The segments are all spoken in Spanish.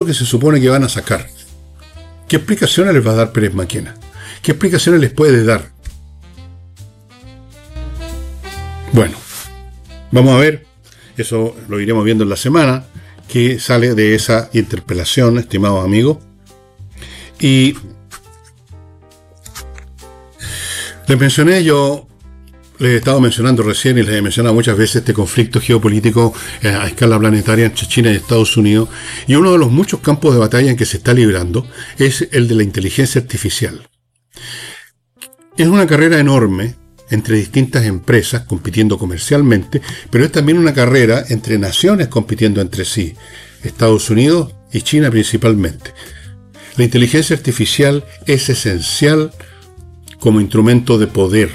que se supone que van a sacar. ¿Qué explicaciones les va a dar Pérez Maquena? ¿Qué explicaciones les puede dar? Bueno, vamos a ver, eso lo iremos viendo en la semana, que sale de esa interpelación, estimados amigos. Y les mencioné, yo les he estado mencionando recién y les he mencionado muchas veces este conflicto geopolítico a escala planetaria entre China y Estados Unidos, y uno de los muchos campos de batalla en que se está librando es el de la inteligencia artificial. Es una carrera enorme entre distintas empresas compitiendo comercialmente, pero es también una carrera entre naciones compitiendo entre sí, Estados Unidos y China principalmente. La inteligencia artificial es esencial como instrumento de poder.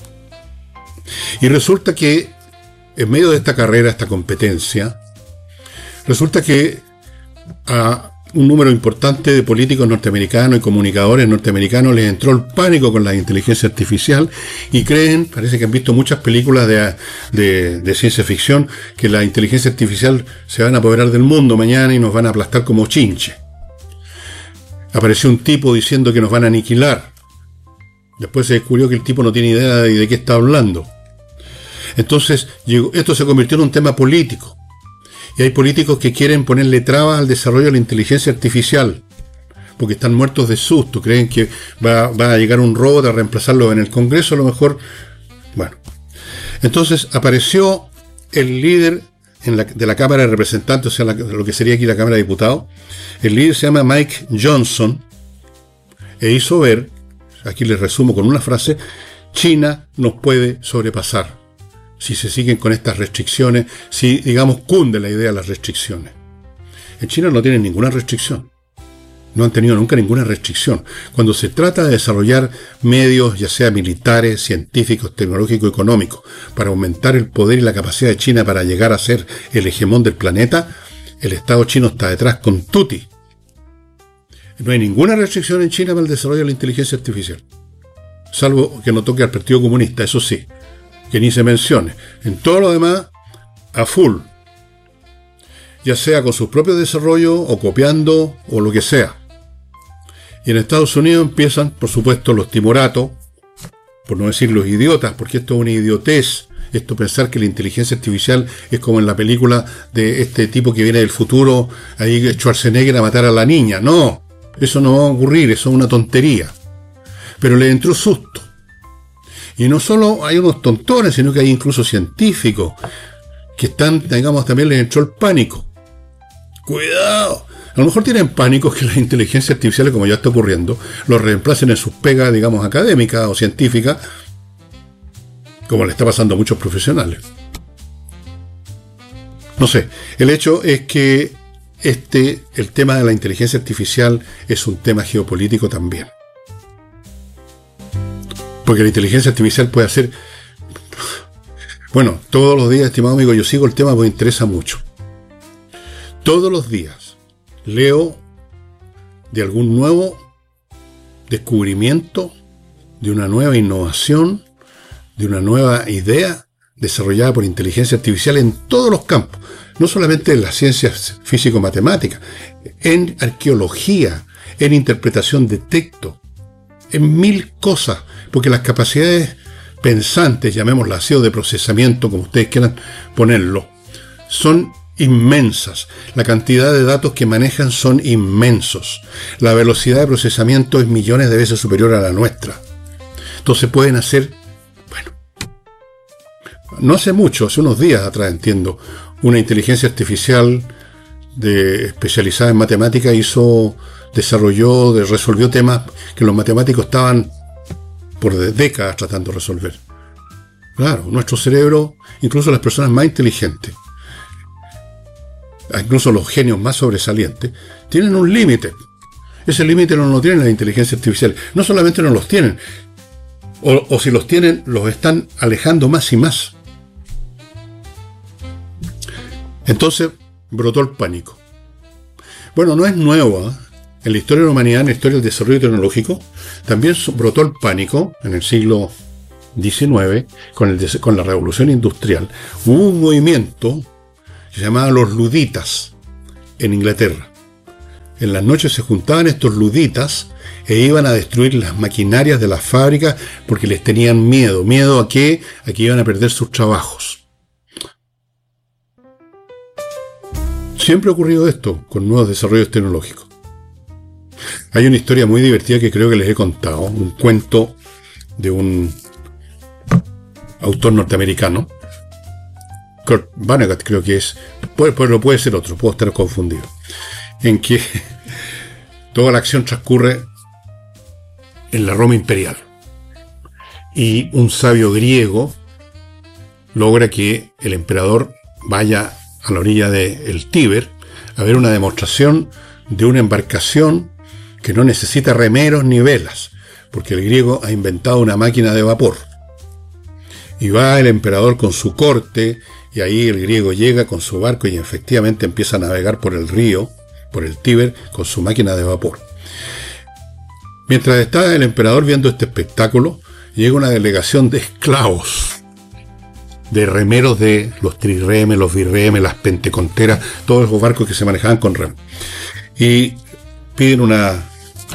Y resulta que en medio de esta carrera, esta competencia, resulta que a un número importante de políticos norteamericanos y comunicadores norteamericanos les entró el pánico con la inteligencia artificial y creen, parece que han visto muchas películas de ciencia ficción, que la inteligencia artificial se van a apoderar del mundo mañana y nos van a aplastar como chinche. Apareció un tipo diciendo que nos van a aniquilar. Después se descubrió que el tipo no tiene idea de qué está hablando. Entonces, esto se convirtió en un tema político. Y hay políticos que quieren ponerle trabas al desarrollo de la inteligencia artificial, porque están muertos de susto, creen que va a llegar un robot a reemplazarlo en el Congreso, a lo mejor. Bueno, entonces apareció el líder de la Cámara de Representantes, o sea, lo que sería aquí la Cámara de Diputados. El líder se llama Mike Johnson, e hizo ver, aquí les resumo con una frase: China nos puede sobrepasar si se siguen con estas restricciones, si, digamos, cunde la idea de las restricciones. En China no tienen ninguna restricción. No han tenido nunca ninguna restricción. Cuando se trata de desarrollar medios, ya sea militares, científicos, tecnológicos, económicos, para aumentar el poder y la capacidad de China para llegar a ser el hegemón del planeta, el Estado chino está detrás con tutti. No hay ninguna restricción en China para el desarrollo de la inteligencia artificial. Salvo que no toque al Partido Comunista, eso sí, que ni se mencione. En todo lo demás, a full. Ya sea con sus propios desarrollos, o copiando, o lo que sea. Y en Estados Unidos empiezan, por supuesto, los timoratos, por no decir los idiotas, porque esto es una idiotez. Esto pensar que la inteligencia artificial es como en la película de este tipo que viene del futuro, ahí Schwarzenegger a matar a la niña. No, eso no va a ocurrir, eso es una tontería. Pero le entró susto. Y no solo hay unos tontones, sino que hay incluso científicos que están, digamos, también les entró el pánico. ¡Cuidado! A lo mejor tienen pánico que las inteligencias artificiales, como ya está ocurriendo, los reemplacen en sus pegas, digamos, académicas o científicas, como le está pasando a muchos profesionales. No sé, el hecho es que el tema de la inteligencia artificial es un tema geopolítico también. Porque la inteligencia artificial puede hacer... Bueno, todos los días, estimado amigo, yo sigo el tema porque me interesa mucho. Todos los días leo de algún nuevo descubrimiento, de una nueva innovación, de una nueva idea desarrollada por inteligencia artificial en todos los campos. No solamente en las ciencias físico-matemáticas, en arqueología, en interpretación de texto, en mil cosas, porque las capacidades pensantes, llamémoslas así, o de procesamiento, como ustedes quieran ponerlo, son inmensas. La cantidad de datos que manejan son inmensos. La velocidad de procesamiento es millones de veces superior a la nuestra. Entonces pueden hacer, bueno, no hace mucho, hace unos días atrás, entiendo, una inteligencia artificial especializada en matemática resolvió temas que los matemáticos estaban por décadas tratando de resolver. Claro, nuestro cerebro, incluso las personas más inteligentes, incluso los genios más sobresalientes, tienen un límite. Ese límite no lo tienen las inteligencias artificiales. No solamente no los tienen, o si los tienen, los están alejando más y más. Entonces brotó el pánico. Bueno, no es nuevo, ¿eh? En la historia de la humanidad, en la historia del desarrollo tecnológico, también brotó el pánico en el siglo XIX, con la revolución industrial. Hubo un movimiento que se llamaba los luditas en Inglaterra. en las noches se juntaban estos luditas e iban a destruir las maquinarias de las fábricas porque les tenían miedo. ¿Miedo a qué? A que iban a perder sus trabajos. Siempre ha ocurrido esto con nuevos desarrollos tecnológicos. Hay una historia muy divertida que creo que les he contado, un cuento de un autor norteamericano, Kurt Vonnegut creo que es, pero puede ser otro, puedo estar confundido, en que toda la acción transcurre en la Roma imperial y un sabio griego logra que el emperador vaya a la orilla del Tíber a ver una demostración de una embarcación que no necesita remeros ni velas, porque el griego ha inventado una máquina de vapor. Y va el emperador con su corte, y ahí el griego llega con su barco y efectivamente empieza a navegar por el río, por el Tíber, con su máquina de vapor. Mientras está el emperador viendo este espectáculo, llega una delegación de esclavos, de remeros de los triremes, los birremes, las penteconteras, todos esos barcos que se manejaban con remo. Y piden una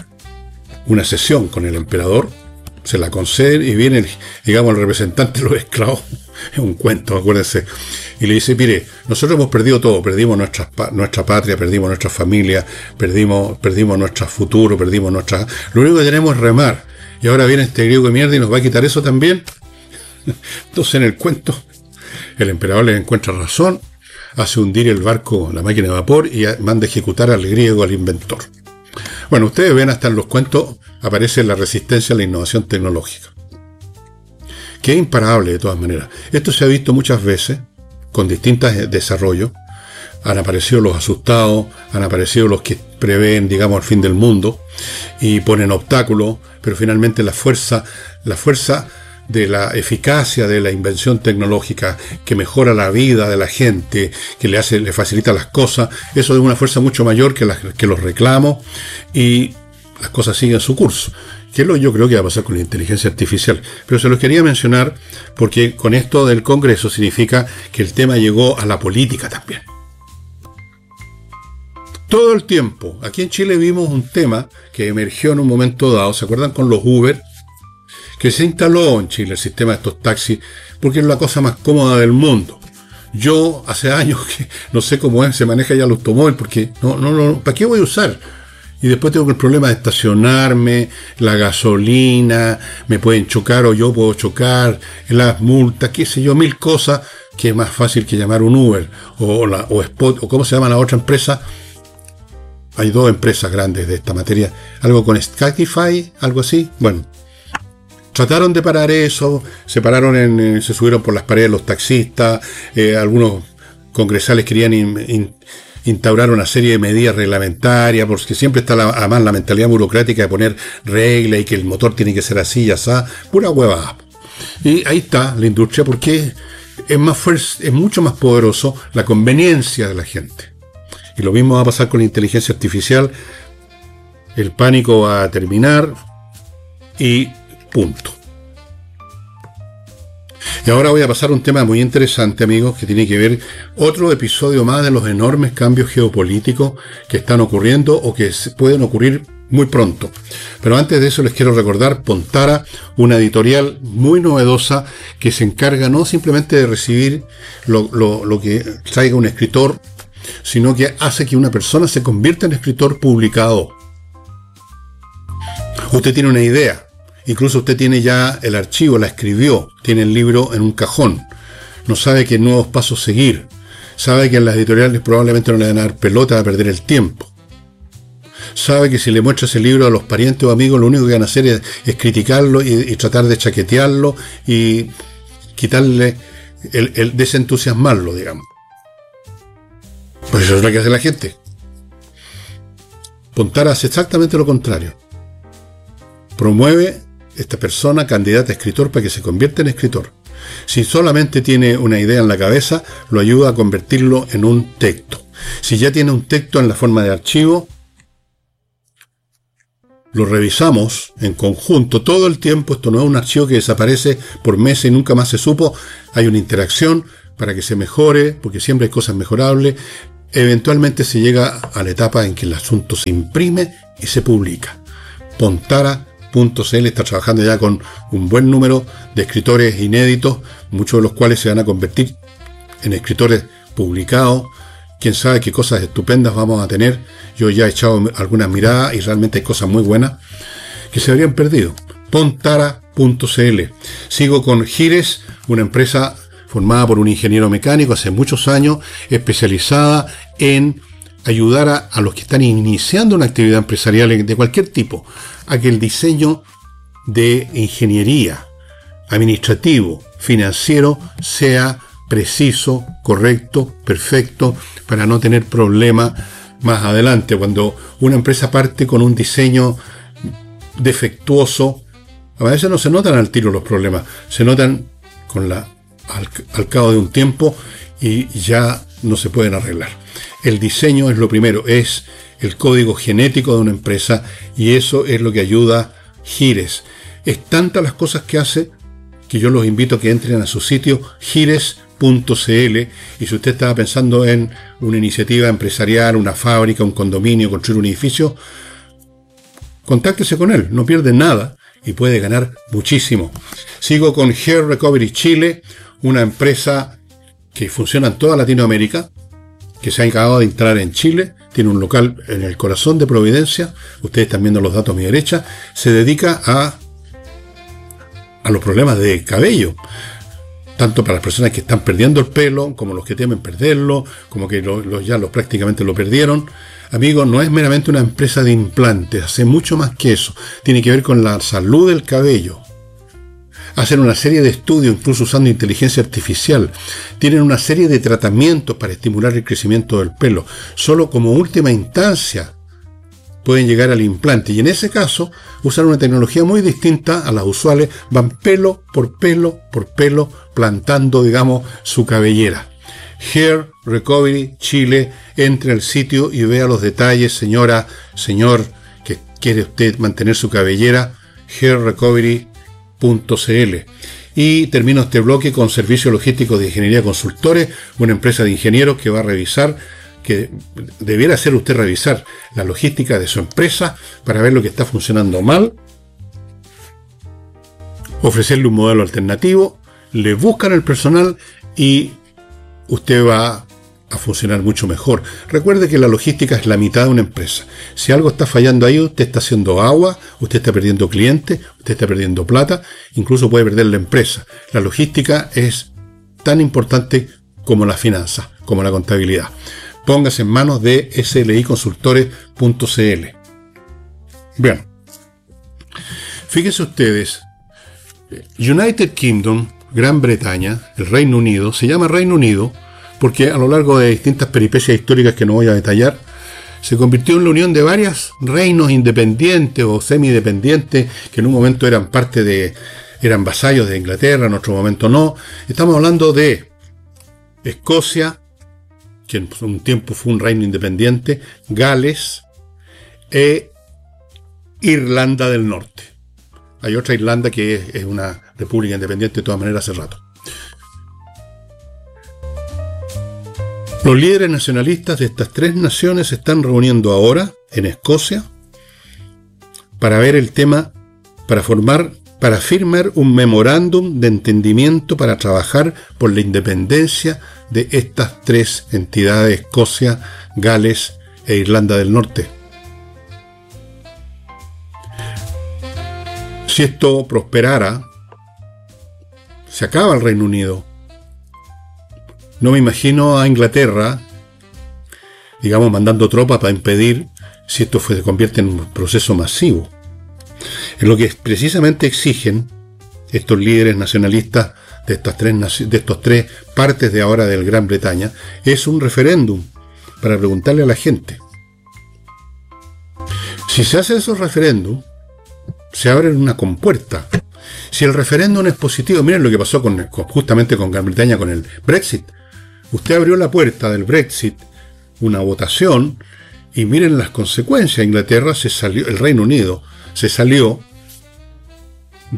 sesión con el emperador, se la conceden y viene, digamos, el representante de los esclavos, es un cuento, acuérdense, y le dice, mire, nosotros hemos perdido todo, perdimos nuestra patria, perdimos nuestra familia, perdimos nuestro futuro, lo único que tenemos es remar, y ahora viene este griego de mierda y nos va a quitar eso también. Entonces en el cuento, el emperador le encuentra razón, hace hundir el barco, la máquina de vapor, y manda a ejecutar al griego, al inventor. Bueno, ustedes ven hasta en los cuentos aparece la resistencia a la innovación tecnológica, que es imparable de todas maneras. Esto se ha visto muchas veces con distintos desarrollos. Han aparecido los asustados, han aparecido los que prevén, digamos, el fin del mundo y ponen obstáculos, pero finalmente la fuerza de la eficacia de la invención tecnológica que mejora la vida de la gente, que le facilita las cosas, eso es una fuerza mucho mayor que los reclamos, y las cosas siguen su curso, que es lo que yo creo que va a pasar con la inteligencia artificial. Pero se los quería mencionar porque con esto del Congreso significa que el tema llegó a la política también. Todo el tiempo, aquí en Chile vimos un tema que emergió en un momento dado, ¿se acuerdan con los Uber? Que se instaló en Chile el sistema de estos taxis porque es la cosa más cómoda del mundo. Yo hace años que no sé cómo se maneja ya el automóvil porque no, ¿para qué voy a usar? Y después tengo el problema de estacionarme, la gasolina, me pueden chocar o yo puedo chocar, las multas, qué sé yo, 1000 cosas que es más fácil que llamar un Uber o Spot o cómo se llama la otra empresa. Hay 2 empresas grandes de esta materia, algo con Skytify, algo así, bueno. Trataron de parar eso, se subieron por las paredes los taxistas, algunos congresales querían instaurar una serie de medidas reglamentarias, porque siempre está además la mentalidad burocrática de poner reglas y que el motor tiene que ser así y así, pura huevada. Y ahí está la industria porque es mucho más poderoso la conveniencia de la gente. Y lo mismo va a pasar con la inteligencia artificial, el pánico va a terminar y punto. Y ahora voy a pasar a un tema muy interesante, amigos, que tiene que ver otro episodio más de los enormes cambios geopolíticos que están ocurriendo o que pueden ocurrir muy pronto. Pero antes de eso les quiero recordar Pontara, una editorial muy novedosa que se encarga no simplemente de recibir lo que traiga un escritor, sino que hace que una persona se convierta en escritor publicado. Usted tiene una idea. Incluso usted tiene ya el archivo, la escribió, tiene el libro en un cajón, no sabe qué nuevos pasos seguir, sabe que en las editoriales probablemente no le van a dar pelota, va a perder el tiempo. Sabe que si le muestra ese libro a los parientes o amigos, lo único que van a hacer es criticarlo y tratar de chaquetearlo y quitarle el desentusiasmarlo, digamos. Pues eso es lo que hace la gente. Pontara hace exactamente lo contrario. Promueve esta persona candidata a escritor para que se convierta en escritor. Si solamente tiene una idea en la cabeza, lo ayuda a convertirlo en un texto. Si ya tiene un texto en la forma de archivo, lo revisamos en conjunto todo el tiempo. Esto no es un archivo que desaparece por meses y nunca más se supo. Hay una interacción para que se mejore, porque siempre hay cosas mejorables. eventualmente se llega a la etapa en que el asunto se imprime y se publica. Pontara.cl está trabajando ya con un buen número de escritores inéditos, muchos de los cuales se van a convertir en escritores publicados. Quién sabe qué cosas estupendas vamos a tener. Yo ya he echado algunas miradas y realmente hay cosas muy buenas que se habrían perdido. Pontara.cl. Sigo con Gires, una empresa formada por un ingeniero mecánico hace muchos años, especializada en ayudar a los que están iniciando una actividad empresarial de cualquier tipo, a que el diseño de ingeniería, administrativo, financiero, sea preciso, correcto, perfecto, para no tener problemas más adelante. Cuando una empresa parte con un diseño defectuoso, a veces no se notan al tiro los problemas, se notan al cabo de un tiempo y ya no se pueden arreglar. El diseño es lo primero, es el código genético de una empresa, y eso es lo que ayuda Gires. Es tantas las cosas que hace que yo los invito a que entren a su sitio gires.cl, y si usted estaba pensando en una iniciativa empresarial, una fábrica, un condominio, construir un edificio, contáctese con él, no pierde nada y puede ganar muchísimo. Sigo con Hair Recovery Chile, una empresa que funciona en toda Latinoamérica, que se ha acabado de instalar en Chile, tiene un local en el corazón de Providencia, ustedes están viendo los datos a mi derecha, se dedica a los problemas de cabello, tanto para las personas que están perdiendo el pelo, como los que temen perderlo, como que ya prácticamente lo perdieron. Amigos, no es meramente una empresa de implantes, hace mucho más que eso, tiene que ver con la salud del cabello. Hacen una serie de estudios, incluso usando inteligencia artificial. Tienen una serie de tratamientos para estimular el crecimiento del pelo. Solo como última instancia pueden llegar al implante. Y en ese caso, usan una tecnología muy distinta a las usuales. Van pelo por pelo por pelo, plantando, digamos, su cabellera. Hair Recovery Chile. Entre al sitio y vea los detalles, señora, señor, que quiere usted mantener su cabellera. hairrecovery.cl. Y termino este bloque con Servicio Logístico de Ingeniería Consultores, una empresa de ingenieros que va a revisar, que debiera hacer usted revisar la logística de su empresa para ver lo que está funcionando mal, ofrecerle un modelo alternativo, le buscan el personal y usted va a funcionar mucho mejor. Recuerde que la logística es la mitad de una empresa. Si algo está fallando ahí, usted está haciendo agua, usted está perdiendo clientes, usted está perdiendo plata, incluso puede perder la empresa. La logística es tan importante como la finanza, como la contabilidad. Póngase en manos de sliconsultores.cl. Bien, fíjense ustedes, United Kingdom, Gran Bretaña, el Reino Unido, se llama Reino Unido porque a lo largo de distintas peripecias históricas que no voy a detallar, se convirtió en la unión de varios reinos independientes o semidependientes que en un momento eran eran vasallos de Inglaterra, en otro momento no. Estamos hablando de Escocia, que en un tiempo fue un reino independiente, Gales e Irlanda del Norte. Hay otra Irlanda que es una república independiente de todas maneras hace rato. Los líderes nacionalistas de estas tres naciones se están reuniendo ahora en Escocia para ver el tema, para firmar un memorándum de entendimiento para trabajar por la independencia de estas tres entidades, Escocia, Gales e Irlanda del Norte. Si esto prosperara, se acaba el Reino Unido. No me imagino a Inglaterra, digamos, mandando tropas para impedir si esto se convierte en un proceso masivo. Es lo que precisamente exigen estos líderes nacionalistas de estos tres partes de ahora del Gran Bretaña, es un referéndum para preguntarle a la gente. Si se hace esos referéndums, se abre una compuerta. Si el referéndum es positivo, miren lo que pasó justamente con Gran Bretaña con el Brexit. Usted abrió la puerta del Brexit, una votación, y miren las consecuencias. Inglaterra el Reino Unido se salió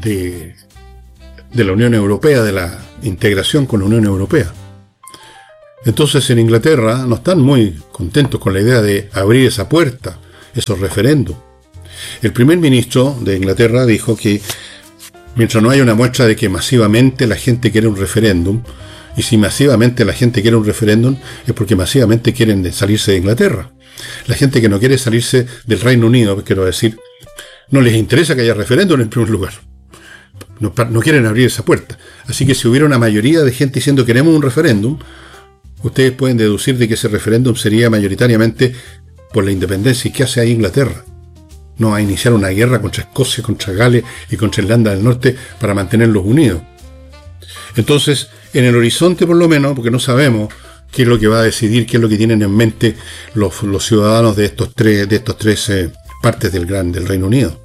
de la Unión Europea, de la integración con la Unión Europea. Entonces en Inglaterra no están muy contentos con la idea de abrir esa puerta, esos referéndums. El primer ministro de Inglaterra dijo que mientras no haya una muestra de que masivamente la gente quiere un referéndum, y si masivamente la gente quiere un referéndum es porque masivamente quieren salirse de Inglaterra. La gente que no quiere salirse del Reino Unido, quiero decir, no les interesa que haya referéndum en primer lugar. No quieren abrir esa puerta. Así que si hubiera una mayoría de gente diciendo queremos un referéndum, ustedes pueden deducir de que ese referéndum sería mayoritariamente por la independencia. ¿Y qué hace ahí Inglaterra? No va a iniciar una guerra contra Escocia, contra Gales y contra Irlanda del Norte para mantenerlos unidos. Entonces, en el horizonte por lo menos, porque no sabemos qué es lo que va a decidir, qué es lo que tienen en mente los ciudadanos de estos tres partes del Reino Unido.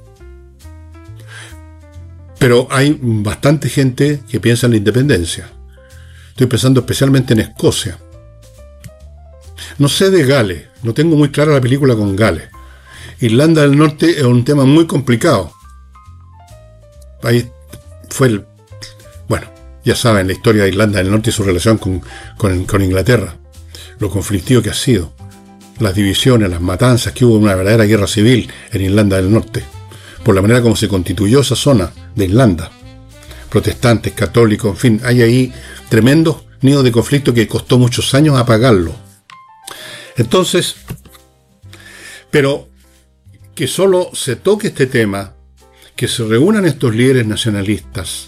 Pero hay bastante gente que piensa en la independencia. Estoy pensando especialmente en Escocia. No sé de Gales, no tengo muy clara la película con Gales. Irlanda del Norte es un tema muy complicado. Ahí fue bueno, ya saben la historia de Irlanda del Norte y su relación con Inglaterra. Lo conflictivo que ha sido. Las divisiones, las matanzas, que hubo una verdadera guerra civil en Irlanda del Norte. Por la manera como se constituyó esa zona de Irlanda. Protestantes, católicos, en fin, hay ahí tremendos nidos de conflicto que costó muchos años apagarlo. Entonces, pero que solo se toque este tema, que se reúnan estos líderes nacionalistas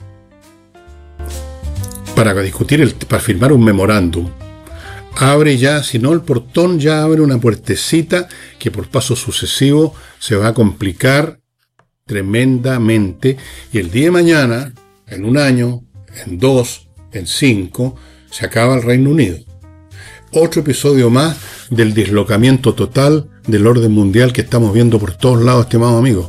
para discutir, para firmar un memorándum, abre ya, si no el portón, ya abre una puertecita que por paso sucesivo se va a complicar tremendamente, y el día de mañana, en 1 año, en 2, en 5, se acaba el Reino Unido. Otro episodio más del dislocamiento total del orden mundial que estamos viendo por todos lados, estimados amigos.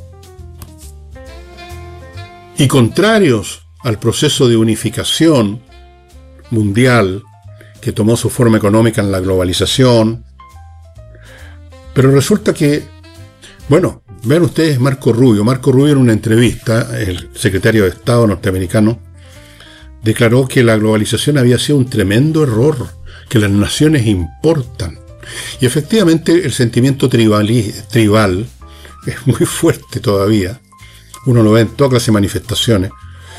Y contrarios al proceso de unificación mundial que tomó su forma económica en la globalización. Pero resulta que, bueno, vean ustedes Marco Rubio. Marco Rubio en una entrevista, el secretario de Estado norteamericano, declaró que la globalización había sido un tremendo error, que las naciones importan. Y efectivamente el sentimiento tribal es muy fuerte todavía. Uno lo ve en toda clase de manifestaciones.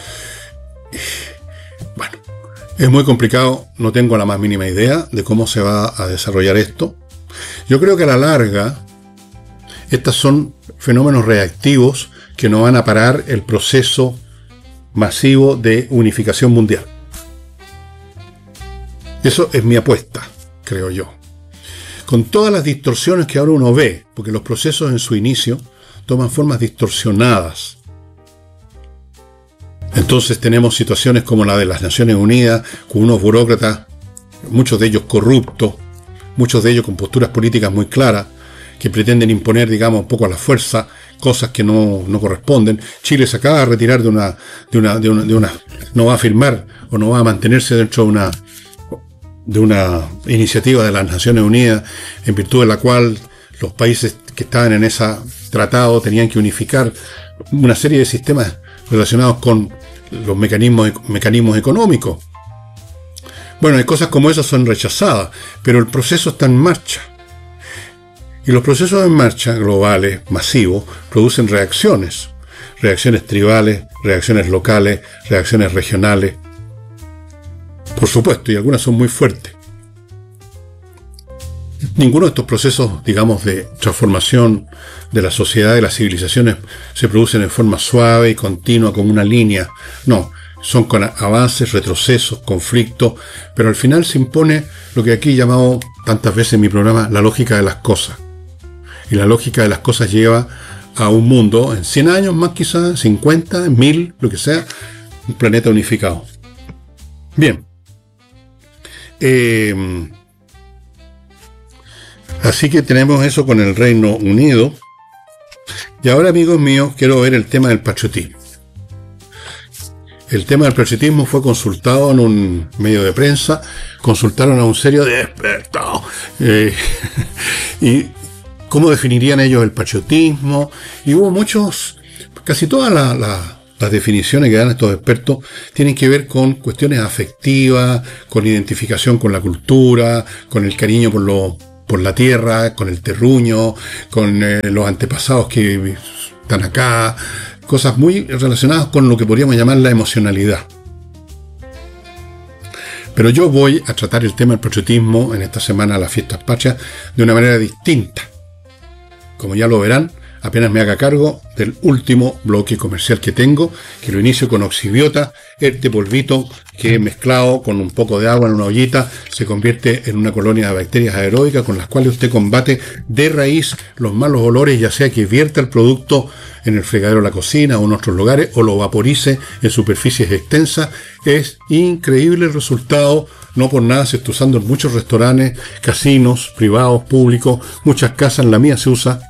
Bueno, es muy complicado, no tengo la más mínima idea de cómo se va a desarrollar esto. Yo creo que a la larga, estos son fenómenos reactivos que no van a parar el proceso masivo de unificación mundial. Eso es mi apuesta, creo yo. Con todas las distorsiones que ahora uno ve, porque los procesos en su inicio toman formas distorsionadas. Entonces tenemos situaciones como la de las Naciones Unidas, con unos burócratas, muchos de ellos corruptos, muchos de ellos con posturas políticas muy claras, que pretenden imponer, digamos, un poco a la fuerza, cosas que no corresponden. Chile se acaba de retirar de una, no va a firmar o no va a mantenerse dentro de una iniciativa de las Naciones Unidas, en virtud de la cual los países que estaban en ese tratado tenían que unificar una serie de sistemas relacionados con los mecanismos económicos. Bueno, hay cosas como esas son rechazadas, pero el proceso está en marcha. Y los procesos en marcha, globales, masivos, producen reacciones. Reacciones tribales, reacciones locales, reacciones regionales. Por supuesto, y algunas son muy fuertes. Ninguno de estos procesos, digamos, de transformación de la sociedad, de las civilizaciones, se producen en forma suave y continua, como una línea. No, son con avances, retrocesos, conflictos, pero al final se impone lo que aquí he llamado tantas veces en mi programa la lógica de las cosas. Y la lógica de las cosas lleva a un mundo, en 100 años más quizás, 50, en 1000, lo que sea, un planeta unificado. Bien. Así que tenemos eso con el Reino Unido. Y ahora, amigos míos, quiero ver el tema del patriotismo. El tema del patriotismo fue consultado en un medio de prensa, consultaron a un serio de expertos. Y cómo definirían ellos el patriotismo. Y hubo muchos, casi todas las definiciones que dan estos expertos tienen que ver con cuestiones afectivas, con identificación con la cultura, con el cariño por la tierra, con el terruño, con los antepasados que están acá, cosas muy relacionadas con lo que podríamos llamar la emocionalidad. Pero yo voy a tratar el tema del patriotismo en esta semana a las fiestas patrias de una manera distinta. Como ya lo verán, apenas me haga cargo del último bloque comercial que tengo, que lo inicio con oxibiota, este polvito que mezclado con un poco de agua en una ollita se convierte en una colonia de bacterias aeróbicas con las cuales usted combate de raíz los malos olores, ya sea que vierta el producto en el fregadero de la cocina o en otros lugares o lo vaporice en superficies extensas. Es increíble el resultado. No por nada se está usando en muchos restaurantes, casinos, privados, públicos, muchas casas. En la mía se usa.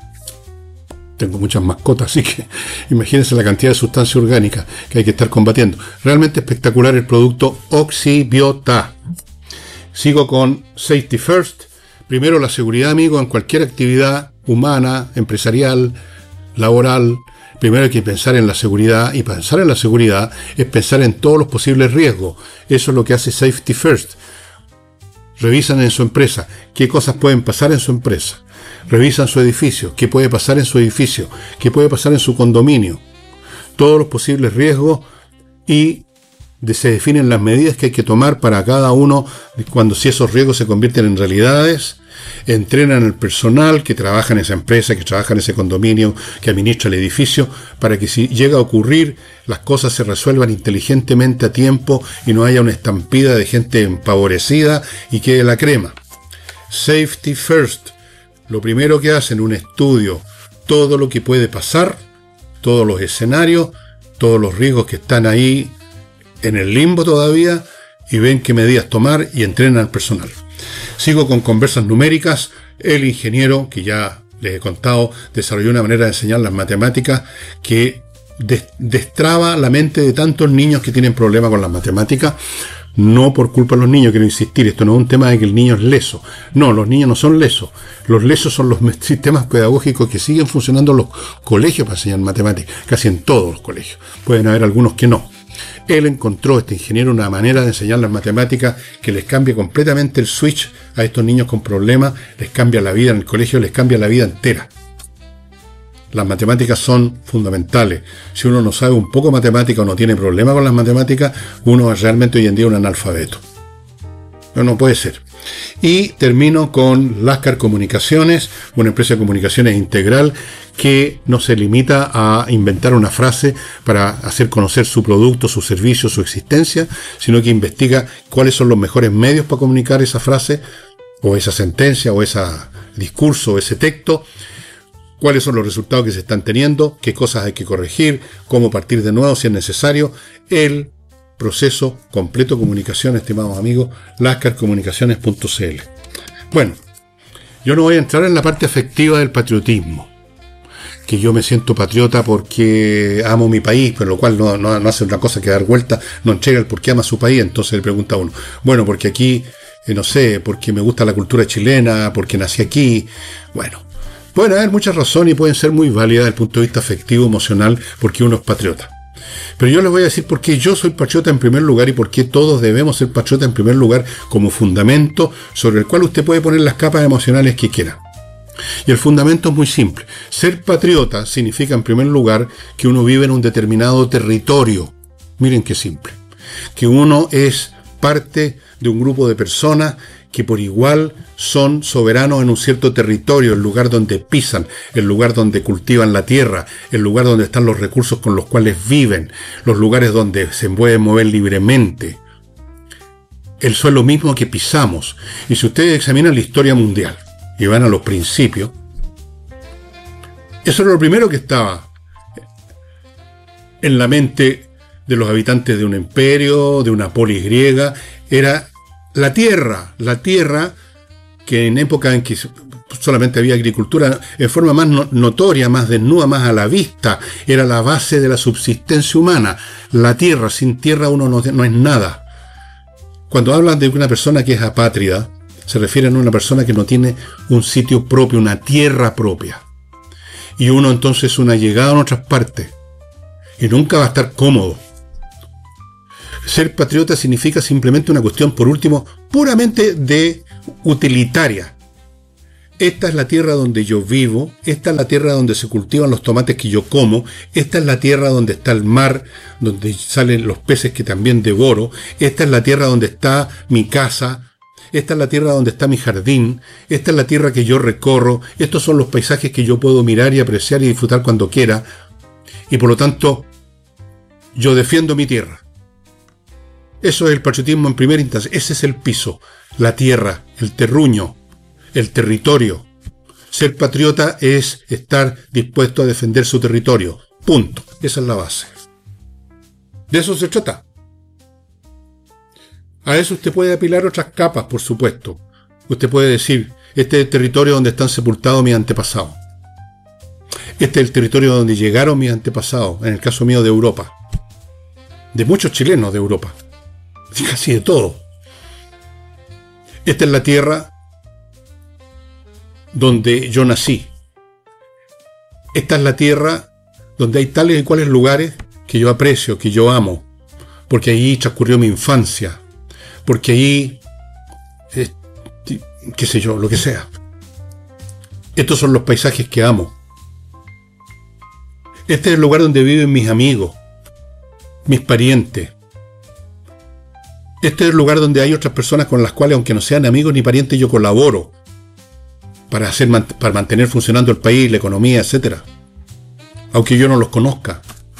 Tengo muchas mascotas, así que imagínense la cantidad de sustancia orgánica que hay que estar combatiendo. Realmente espectacular el producto Oxibiota. Sigo con Safety First. Primero la seguridad, amigo, en cualquier actividad humana, empresarial, laboral. Primero hay que pensar en la seguridad, y pensar en la seguridad es pensar en todos los posibles riesgos. Eso es lo que hace Safety First. Revisan en su empresa qué cosas pueden pasar en su empresa. Revisan su edificio, qué puede pasar en su edificio, qué puede pasar en su condominio. Todos los posibles riesgos, y se definen las medidas que hay que tomar para cada uno cuando si esos riesgos se convierten en realidades. Entrenan al personal que trabaja en esa empresa, que trabaja en ese condominio, que administra el edificio, para que si llega a ocurrir, las cosas se resuelvan inteligentemente a tiempo y no haya una estampida de gente empavorecida y quede la crema. Safety First. Lo primero que hacen, un estudio, todo lo que puede pasar, todos los escenarios, todos los riesgos que están ahí en el limbo todavía, y ven qué medidas tomar y entrenan al personal. Sigo con conversas numéricas. El ingeniero, que ya les he contado, desarrolló una manera de enseñar las matemáticas que destraba la mente de tantos niños que tienen problemas con las matemáticas. No por culpa de los niños, quiero insistir, esto no es un tema de que el niño es leso. No, los niños no son lesos. Los lesos son los sistemas pedagógicos que siguen funcionando en los colegios para enseñar matemáticas, casi en todos los colegios. Pueden haber algunos que no. Él encontró, este ingeniero, una manera de enseñar las matemáticas que les cambia completamente el switch a estos niños con problemas, les cambia la vida en el colegio, les cambia la vida entera. Las matemáticas son fundamentales. Si uno no sabe un poco matemática o no tiene problema con las matemáticas, uno es realmente hoy en día un analfabeto. No puede ser. Y termino con Lascar Comunicaciones, una empresa de comunicaciones integral que no se limita a inventar una frase para hacer conocer su producto, su servicio, su existencia, sino que investiga cuáles son los mejores medios para comunicar esa frase, o esa sentencia, o ese discurso, o ese texto. Cuáles son los resultados que se están teniendo, qué cosas hay que corregir, cómo partir de nuevo si es necesario. El proceso completo de comunicación, estimados amigos, lascarcomunicaciones.cl. Bueno, yo no voy a entrar en la parte afectiva del patriotismo, que yo me siento patriota porque amo mi país, pero lo cual no hace otra cosa que dar vuelta, no entrega el por qué ama su país. Entonces le pregunta a uno, bueno, porque aquí, no sé, porque me gusta la cultura chilena, porque nací aquí. Bueno, pueden haber muchas razones y pueden ser muy válidas desde el punto de vista afectivo, emocional, porque uno es patriota. Pero yo les voy a decir por qué yo soy patriota en primer lugar y por qué todos debemos ser patriotas en primer lugar, como fundamento sobre el cual usted puede poner las capas emocionales que quiera. Y el fundamento es muy simple. Ser patriota significa en primer lugar que uno vive en un determinado territorio. Miren qué simple. Que uno es parte de un grupo de personas que por igual son soberanos en un cierto territorio, el lugar donde pisan, el lugar donde cultivan la tierra, el lugar donde están los recursos con los cuales viven, los lugares donde se pueden mover libremente. El suelo mismo que pisamos. Y si ustedes examinan la historia mundial y van a los principios, eso era lo primero que estaba en la mente de los habitantes de un imperio, de una polis griega, era la tierra que en época en que solamente había agricultura, en forma más notoria, más desnuda, más a la vista, era la base de la subsistencia humana. La tierra, sin tierra uno no es nada. Cuando hablan de una persona que es apátrida, se refieren a una persona que no tiene un sitio propio, una tierra propia. Y uno entonces es un allegado en otras partes. y nunca va a estar cómodo. Ser patriota significa simplemente una cuestión, por último, puramente de utilitaria. Esta es la tierra donde yo vivo, esta es la tierra donde se cultivan los tomates que yo como, esta es la tierra donde está el mar, donde salen los peces que también devoro, esta es la tierra donde está mi casa, esta es la tierra donde está mi jardín, esta es la tierra que yo recorro, estos son los paisajes que yo puedo mirar y apreciar y disfrutar cuando quiera, y por lo tanto, yo defiendo mi tierra. Eso es el patriotismo en primera instancia, ese es el piso, la tierra, el terruño, el territorio. Ser patriota es estar dispuesto a defender su territorio. Punto. Esa es la base. De eso se trata. A eso usted puede apilar otras capas, por supuesto. Usted puede decir, este es el territorio donde están sepultados mis antepasados. Este es el territorio donde llegaron mis antepasados, en el caso mío de Europa. De muchos chilenos de Europa. Casi de todo. Esta es la tierra donde yo nací. Esta es la tierra donde hay tales y cuales lugares que yo aprecio, que yo amo, porque ahí transcurrió mi infancia, porque ahí, qué sé yo, lo que sea. Estos son los paisajes que amo. Este es el lugar donde viven mis amigos, mis parientes. Este es el lugar donde hay otras personas con las cuales, aunque no sean amigos ni parientes, yo colaboro para mantener funcionando el país, la economía, etc. Aunque yo no los conozca.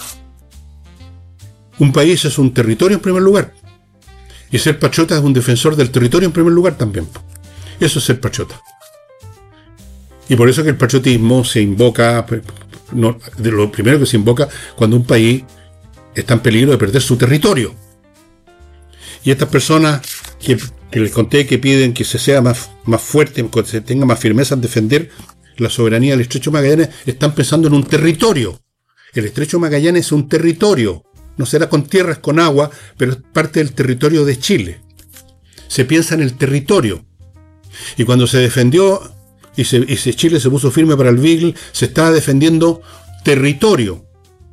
Un país es un territorio en primer lugar. Y ser patriota es un defensor del territorio en primer lugar también. Eso es ser patriota. Y por eso que el patriotismo se invoca, de lo primero que se invoca cuando un país está en peligro de perder su territorio. Y estas personas que les conté que piden que se sea más fuerte, que se tenga más firmeza en defender la soberanía del Estrecho de Magallanes, están pensando en un territorio. El Estrecho de Magallanes es un territorio. No será con tierra, es con agua, pero es parte del territorio de Chile. Se piensa en el territorio. Y cuando se defendió y Chile se puso firme para el Beagle, se estaba defendiendo territorio.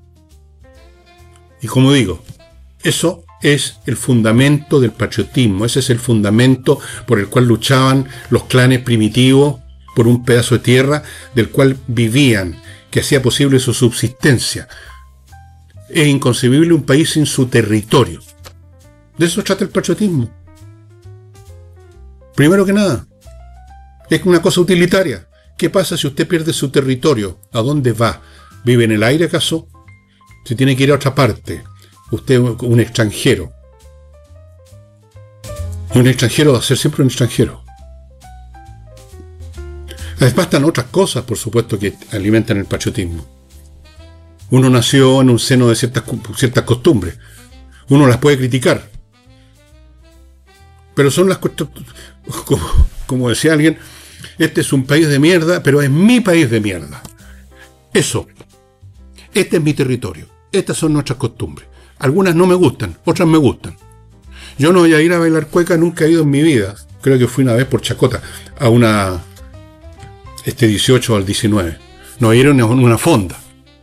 Y como digo, eso es el fundamento del patriotismo, ese es el fundamento por el cual luchaban los clanes primitivos por un pedazo de tierra del cual vivían, que hacía posible su subsistencia. Es inconcebible un país sin su territorio. De eso trata el patriotismo. Primero que nada, es una cosa utilitaria. ¿Qué pasa si usted pierde su territorio? ¿A dónde va? ¿Vive en el aire acaso? Si tiene que ir a otra parte. Usted es un extranjero. Y un extranjero va a ser siempre un extranjero. Además están otras cosas, por supuesto, que alimentan el patriotismo. Uno nació en un seno de ciertas costumbres. Uno las puede criticar. Pero son las costumbres, como decía alguien, este es un país de mierda, pero es mi país de mierda. Eso. Este es mi territorio. Estas son nuestras costumbres. Algunas no me gustan, otras me gustan. Yo no voy a ir a bailar cueca, nunca he ido en mi vida. Creo que fui una vez por Chacota, a una 18 al 19. No ir a una fonda.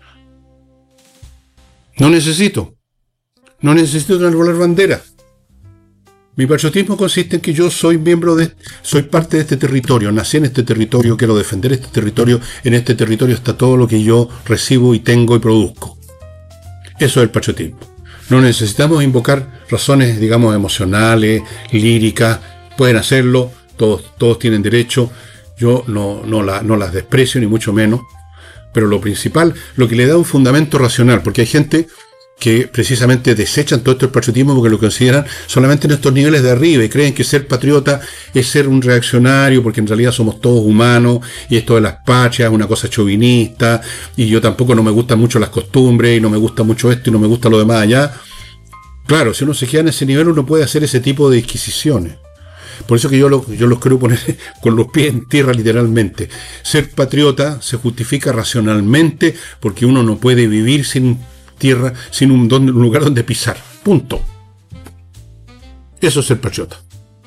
No necesito enarbolar bandera. Mi patriotismo consiste en que yo soy parte de este territorio, nací en este territorio, quiero defender este territorio, en este territorio está todo lo que yo recibo y tengo y produzco. Eso es el patriotismo. No necesitamos invocar razones, digamos, emocionales, líricas, pueden hacerlo, todos tienen derecho, yo no las desprecio ni mucho menos, pero lo principal, lo que le da un fundamento racional, porque hay gente que precisamente desechan todo esto del patriotismo porque lo consideran solamente en estos niveles de arriba y creen que ser patriota es ser un reaccionario porque en realidad somos todos humanos y esto de las patrias es una cosa chauvinista y yo tampoco no me gustan mucho las costumbres y no me gusta mucho esto y no me gusta lo demás allá. Claro, si uno se queda en ese nivel uno puede hacer ese tipo de disquisiciones. Por eso que yo los quiero poner con los pies en tierra literalmente. Ser patriota se justifica racionalmente porque uno no puede vivir sin tierra, sin un lugar donde pisar. Punto. Eso es ser patriota.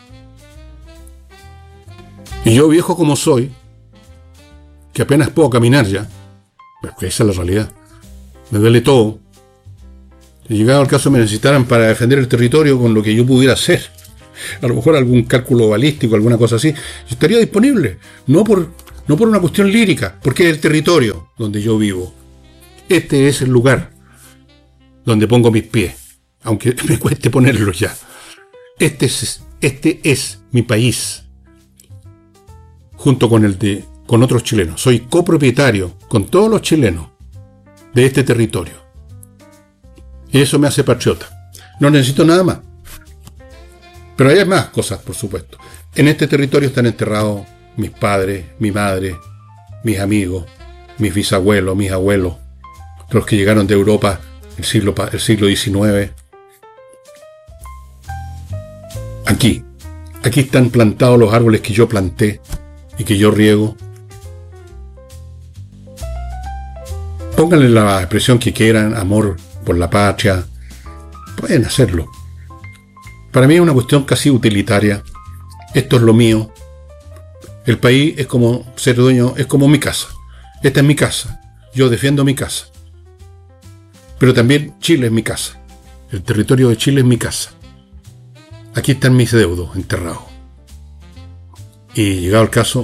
Y yo, viejo como soy, que apenas puedo caminar ya, porque esa es la realidad, me duele todo, Si llegado al caso me necesitaran para defender el territorio con lo que yo pudiera hacer, a lo mejor algún cálculo balístico, alguna cosa así, yo estaría disponible. No por una cuestión lírica, porque es el territorio donde yo vivo. Este es el lugar donde pongo mis pies, aunque me cueste ponerlos ya. Este es mi país, junto con otros chilenos. Soy copropietario con todos los chilenos de este territorio. Y eso me hace patriota. No necesito nada más. Pero hay más cosas, por supuesto. En este territorio están enterrados mis padres, mi madre, mis amigos, mis bisabuelos, mis abuelos, los que llegaron de Europa el siglo XIX. Aquí están plantados los árboles que yo planté y que yo riego. Pónganle la expresión que quieran, amor por la patria, pueden hacerlo. Para mí es una cuestión casi utilitaria. Esto es lo mío. El país es como ser dueño, es como mi casa. Esta es mi casa. Yo defiendo mi casa. Pero también Chile es mi casa. El territorio de Chile es mi casa. Aquí están mis deudos enterrados. Y llegado el caso,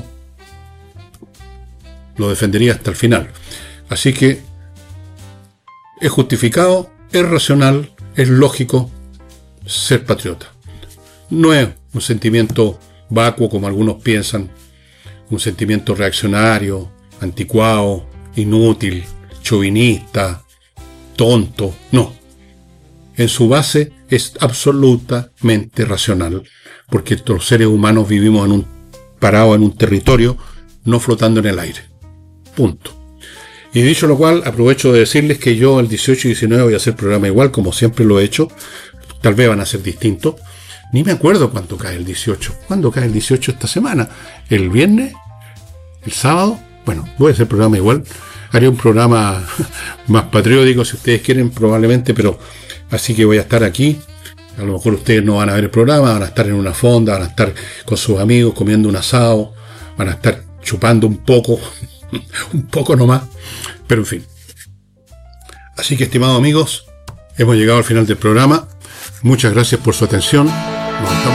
lo defendería hasta el final. Así que es justificado, es racional, es lógico ser patriota. No es un sentimiento vacuo como algunos piensan, un sentimiento reaccionario, anticuado, inútil, chauvinista, tonto. No. En su base es absolutamente racional, porque los seres humanos vivimos parados en un territorio, no flotando en el aire. Punto. Y dicho lo cual, aprovecho de decirles que yo el 18 y 19 voy a hacer programa igual, como siempre lo he hecho. Tal vez van a ser distintos. Ni me acuerdo cuándo cae el 18. ¿Cuándo cae el 18 esta semana? ¿El viernes? ¿El sábado? Bueno, voy a hacer programa igual. Haré un programa más patriótico si ustedes quieren, probablemente, pero así que voy a estar aquí. A lo mejor ustedes no van a ver el programa, van a estar en una fonda, van a estar con sus amigos comiendo un asado, van a estar chupando un poco nomás, pero en fin. Así que, estimados amigos, hemos llegado al final del programa. Muchas gracias por su atención. Nos estamos